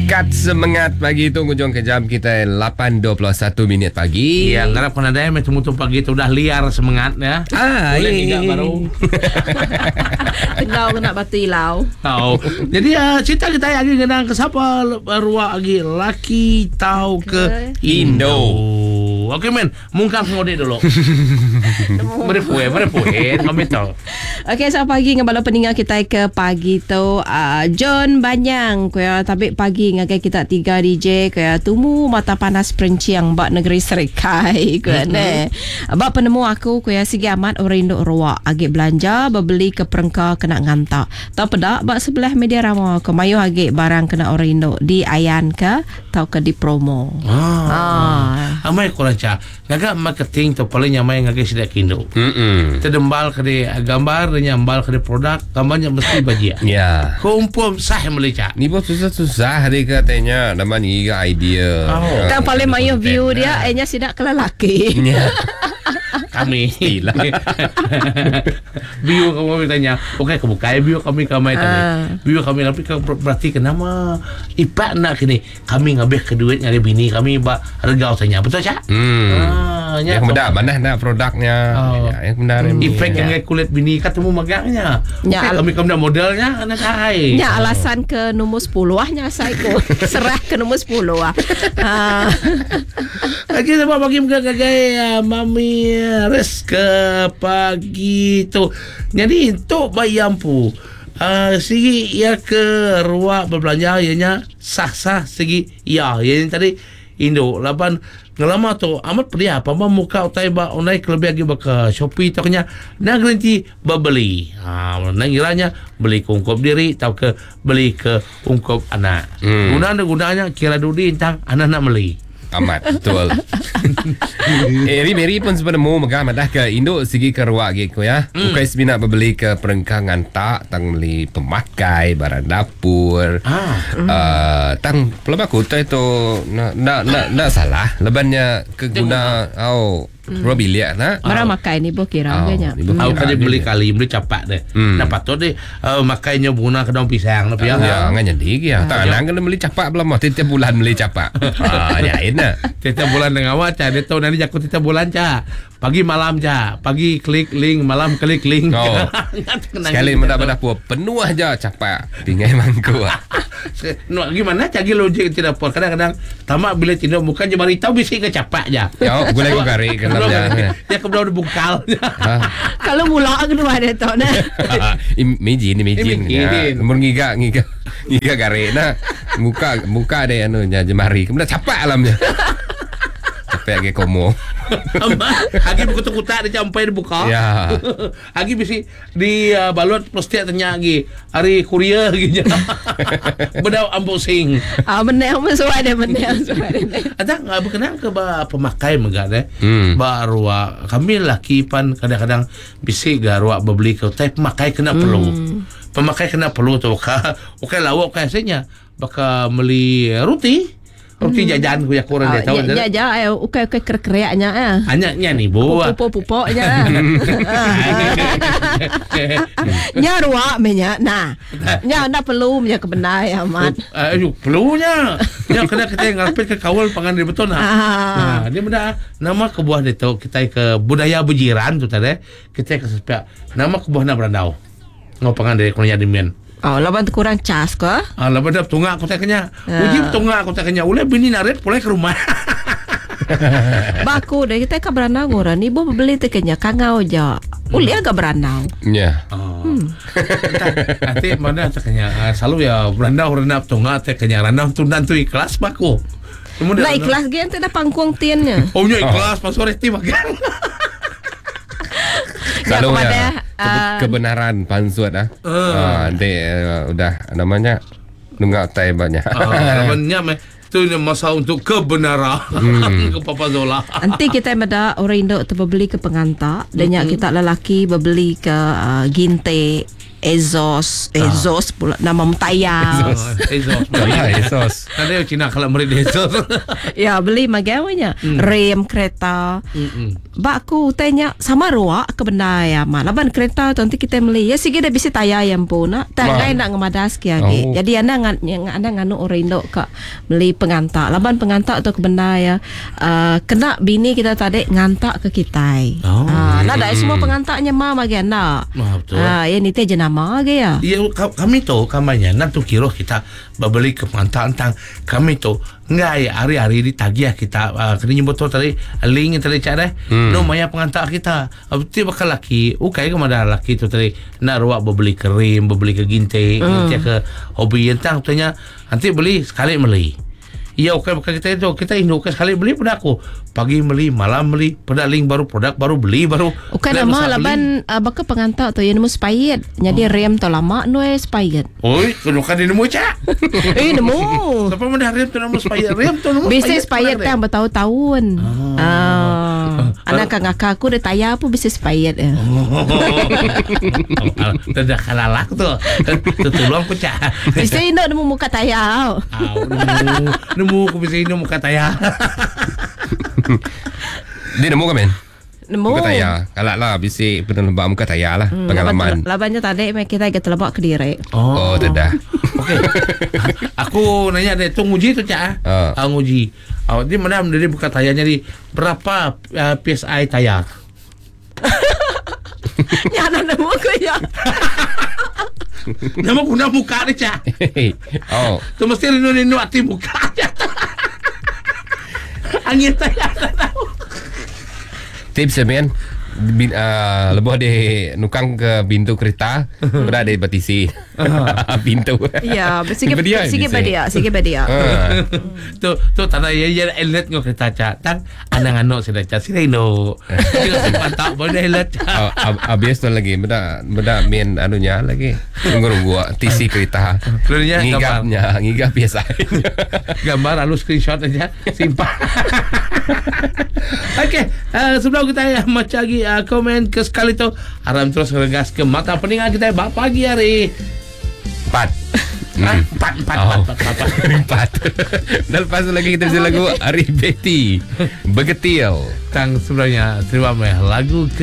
Pekat semangat pagi tu hujung ke jam kita 8.21 minit pagi. Ya, ngarap kena ada yang temu pagi tu dah liar semangat ya. Boleh tinggal baru. Tengau kena batu ilau. Tahu. Jadi cerita kita lagi kena ke siapa ruak lagi laki tahu ke Indo. Okey men, mungkang ngode dulu. Merepue, kami tahu. Okey, selamat pagi dengan balap peninggal kita ke pagi tu John Banyang kuya tabik pagi ngagai kita tiga DJ kuya tumu mata panas perenciang bak negeri Serikai kuya ne. Bak penemu aku kuya sigi amat orang Indo ruak agak belanja beli ke perengka kena ngantak. Tak pedak bak sebelah media rama ke mayu agak barang kena orang Indo di ayan ke tau ke di promo. Amai koranca. Ngagak marketing tu paling nyamai ngagak sidak Indo. Terdembal ke di gambar nyambal ke produk gambarnya mesti bajia. Ya. Kumpul sah melica. Ni bos susah hari katanya nama ni idea. Tak paling mayu view dia enya sidak ke lelaki. Kami bio kamu bertanya okey kebuka bio kami tanya bio kami tapi berarti kenapa ipak nak kini kami ngabeh ke duit ngari bini kami bak regau tanya betul cak yang benar mana nak produknya yang benar efek yang kulit bini ketemu magangnya kami kemudian modelnya anak saya nya alasan ke nombor 10 nya saya serah ke nombor 10 lagi sebab bagi gagai mami res ke pagi tu jadi untuk bayampu segi ia ke ruak berbelanja ianya sah-sah segi ya yang tadi Indo laban ngelama tu amat pria apa muka utai ba onai kelebih lagi baka Shopee tu kenya nak garanti beli nangiranya beli ke ungkop diri atau ke beli ke ungkop anak gunanya kira dudi tentang anak nak beli amat betul. Meri pun sebenarnya mau megah madah ke Indo segi ke ruak gitu ya. Bukai sebina beli ke perengkangan tak tang beli pemakai barang dapur. Tang pelabak kutai tu nak salah. Lebannya ke guna ruang bilik nak. Barang makai ni bo kira agaknya. Aku kali beli beli capak deh. Dapat tu deh makainya guna ke daun pisang tapi ya nganya dik ya. Tak nang kena beli capak belum tiap bulan beli capak. Ya enak. Tiap bulan dengan awak dia tahu nanti jakut tiap bulan ca. Pagi malam ca. Pagi klik link, malam klik link. Sekali mendak puas penuh aja capak. Tinggal mangku. Gimana cagi logik tidak puas. Kadang-kadang tamak bila tidak bukan je bari tahu bisi ke capak aja. Ya, boleh aku garik dia kebelah bungkal. Kalau mula kedua ada tau nah. Mijin. Nomor ngiga garik nah. Muka ada nya jemari. Kemudian capak alamnya. Capek lagi komo. Agi buku-kutak dia sampai dibuka. Ya. Agi bisi di balut plastik tanya lagi. Hari kurier gitu. Bedau ambosing. Benar sesuai deh benar. Ada enggak berkenan ke pemakai megah deh. Baru kami laki pan kadang-kadang bisi garua beli ke tapi pemakai kena perlu. Pemakai kena perlu tu okey lawak kasenya. Baka beli roti jajan ku ya kurang dia tahu nya ukay kreaknya anyaknya ni bu pupuknya nya ruak menya nya anda perlu nya kebenar ya mat perlunya nya kena kita ngarepit ke kawal pangan dia betul dia benda nama kebuah dia tahu kita ke budaya bejiran tu tadi kita ke sepiak nama kebuahna berandau ngopangan dari kuliah demian. Laban kurang cas ke? Laban dah tunggak aku tak kenya. Uji tunggak aku tak kenya. Uleh bini naret pulai ke rumah. Baku deh kita ke beranau orang. Ibu beli tu kenya kangau je. Uleh agak beranau. Ya. Nanti mana tak kenya. Selalu ya beranau renap tunggak tak kenya. Renap tundan tu ikhlas baku. Nah ikhlas gen tu dah pangkuang tiannya. Nya ikhlas pasal reti makan. Kalau kebenaran pansuat nanti udah namanya nunggak tai banyak. Namanya tu masa untuk kebenaran ke Papa Zola. Nanti kita ada orang Indo tu beli ke pengantak dan kita lelaki beli ke ginte Ezos pula nama Mutayas. Ezos. Ada Cina kalau merid Ezos. Ya beli magawanya rem kereta. bak aku tanya sama ruak ke benda ya malaban kereta tu nanti kita beli ya sige dah bisa tayar yang pun nak tak nak ngemadas ke lagi. Jadi anda nganu orang Indo ke beli pengantak laban pengantak tu ke benda ya kena bini kita tadi ngantak ke kita. Nah dah semua pengantaknya mah bagi anda. Betul. Ya ni teh jenama ke ya. Ya kami tu kamanya nak tu kira kita beli ke pengantak tentang kami tu ngai hari-hari ditagih kita kena nyebut tu tadi link tadi cara no maya pengantar kita betul bakal laki ukai ke mana laki tu tadi nak ruak beli krim beli ke ginting ke hobi tentang tanya nanti beli sekali beli. Ya bukan kita itu kita induk sekali beli pada aku pagi beli malam beli pada link baru produk baru beli baru bukan nama laban baka pengantak tu yang nemu spayet jadi rem tu lama no spayet oi kena kan nemu cak nemu siapa mana rem tu nemu spayet rem tu nemu bisa spayet yang bertahun-tahun anak kakak aku dah tayar pun bisa spayet tidak kalalak tu tolong aku cak bisa nemu muka tayar nemu aku bisa nemu muka tayar. Dia nemu kan men? Nemu muka tayar. Kalak lah bisik pernah lembak muka tayar lah pengalaman. Labannya tadi kita agak terlebak ke diri. Oh tidak. Okey. Aku nanya deh tu nguji tu cak nguji. Dia mana dari buka tayarnya di berapa PSI tayar? Nyana nemu aku ya. Nama guna muka ni cak. Tu mesti rindu hati muka. Angin tayar tahu. Tips men lebuh di nukang ke pintu kereta berada di batisi pintu. Ya, sikit badia. Tu tanah ya elet ngok kereta cak. Tang anang-anok sudah cak sireno. Kita simpan tak boleh elet. Habis tu lagi beda main anunya lagi. Nunggu tisi kereta. Ngigap biasa. Gambar lalu screenshot aja simpan. Okey, sebelum kita macam lagi komen ke sekali tu haram terus ngegas ke mata peningan kita pagi hari 4 dan lepas lagi kita bisa lagu Arif Betty Begetil tang sebenarnya terima lagu ke